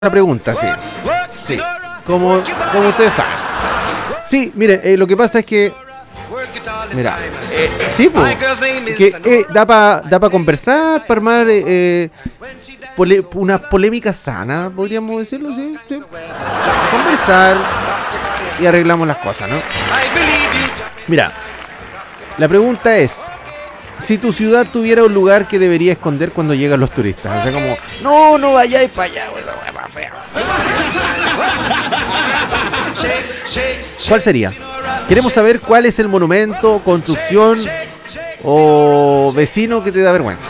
esa pregunta, sí. Sí, como ustedes saben. Sí, miren, lo que pasa es que... Mira, sí, pues, que da para conversar, para armar una polémica sana, podríamos decirlo, sí. Conversar y arreglamos las cosas, ¿no? Mira, la pregunta es... Si tu ciudad tuviera un lugar que debería esconder cuando llegan los turistas. O sea, como, no vayáis para allá, fea. ¿Cuál sería? Queremos saber cuál es el monumento, construcción o vecino que te da vergüenza.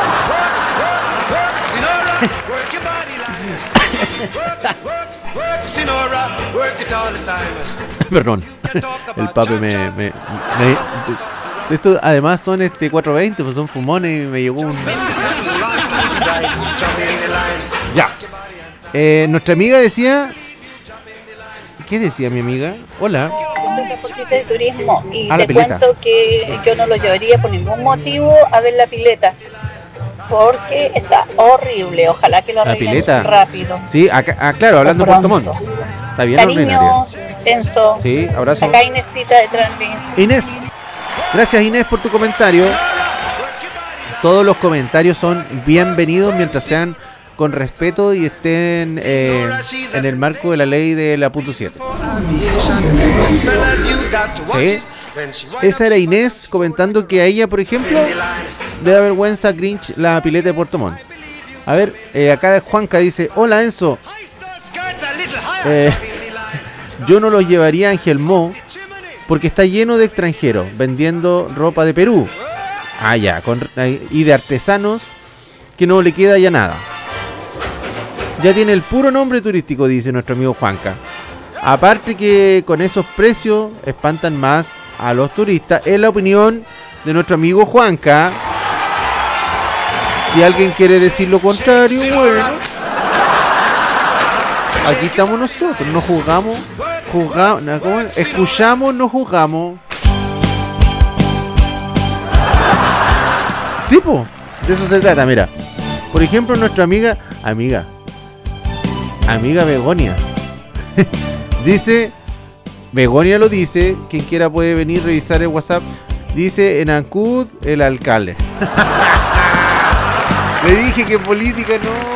Perdón, el pape me esto además son 420, pues son fumones y me llegó un... Ya. Nuestra amiga decía... ¿Qué decía mi amiga? Hola. Soy reportista de turismo y la te pileta. cuento que yo no lo llevaría por ningún motivo a ver la pileta. Porque está horrible. Ojalá que lo La arreglen pileta. rápido. Sí, acá, claro, hablando de Puerto Montt. Está bien ordinaria. Cariños, Enzo. Sí, abrazo. Acá Inesita de Translink. Inés. Gracias, Inés, por tu comentario. Todos los comentarios son bienvenidos mientras sean con respeto y estén en el marco de la ley de la .7. ¿Sí? Esa era Inés comentando que a ella, por ejemplo, le da vergüenza a Grinch la pileta de Puerto Montt. A ver, acá Juanca dice: hola Enzo, yo no los llevaría a Ángel Mo porque está lleno de extranjeros vendiendo ropa de Perú. Ah, ya, y de artesanos que no le queda ya nada. Ya tiene el puro nombre turístico, dice nuestro amigo Juanca. Aparte que con esos precios espantan más a los turistas, es la opinión de nuestro amigo Juanca. Si alguien quiere decir lo contrario, bueno, aquí estamos nosotros, no juzgamos, escuchamos, no juzgamos. Sí, po, de eso se trata, mira. Por ejemplo, nuestra amiga Begonia. Dice, Begonia lo dice, quien quiera puede venir a revisar el WhatsApp. Dice, en Ancud, el alcalde. Le dije que política no.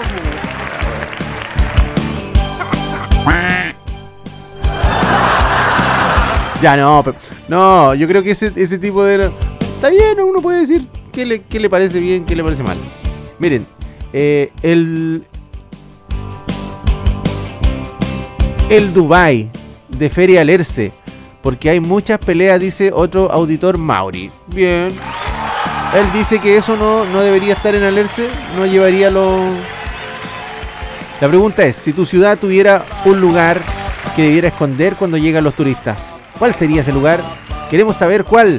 Ya no, yo creo que ese tipo de... Está bien, uno puede decir qué le parece bien, qué le parece mal. Miren, el Dubai de Feria Alerce, porque hay muchas peleas, dice otro auditor Mauri. Bien. Él dice que eso no debería estar en Alerce, no llevaría los... La pregunta es, si tu ciudad tuviera un lugar que debiera esconder cuando llegan los turistas, ¿cuál sería ese lugar? Queremos saber cuál.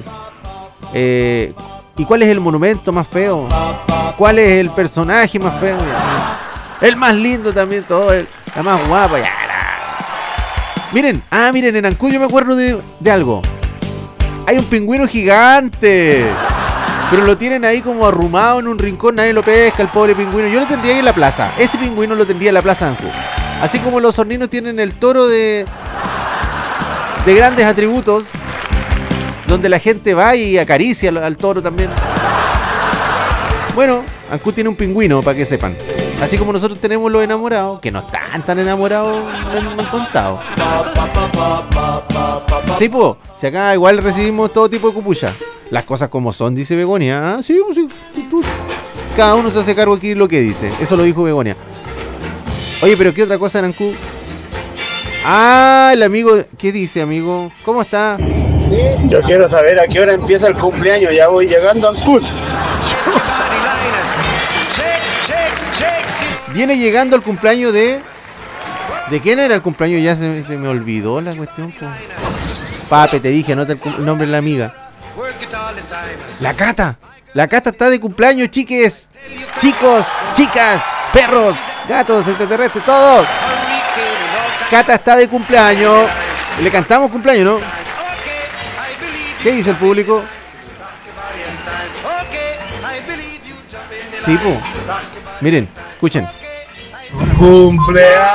¿Y cuál es el monumento más feo? ¿Cuál es el personaje más feo? El más lindo también, la más guapa. Ya. Miren, en Ancud yo me acuerdo de algo. Hay un pingüino gigante, pero lo tienen ahí como arrumado en un rincón, nadie lo pesca, el pobre pingüino. Yo lo tendría ahí en la plaza. Ese pingüino lo tendría en la plaza de Ancud. Así como los horninos tienen el toro de grandes atributos, donde la gente va y acaricia al toro también. Bueno, Ancud tiene un pingüino, para que sepan. Así como nosotros tenemos los enamorados, que no están tan enamorados, me han contado. Sí, pues, si acá igual recibimos todo tipo de cupucha. Las cosas como son, dice Begonia. Ah, sí, tú. Cada uno se hace cargo aquí de lo que dice. Eso lo dijo Begonia. Oye, pero ¿qué otra cosa en Ancud? Ah, el amigo... ¿Qué dice, amigo? ¿Cómo está? Yo quiero saber a qué hora empieza el cumpleaños. Ya voy llegando a Ancud. Viene llegando el cumpleaños de... ¿De quién era el cumpleaños? Ya se me olvidó la cuestión. Pape, te dije, anota el nombre de la amiga. La Cata. La Cata está de cumpleaños, chiques. Chicos, chicas, perros, gatos, extraterrestres, todos. Cata está de cumpleaños. Le cantamos cumpleaños, ¿no? ¿Qué dice el público? Sí, po. Miren, escuchen. Cumpleaños.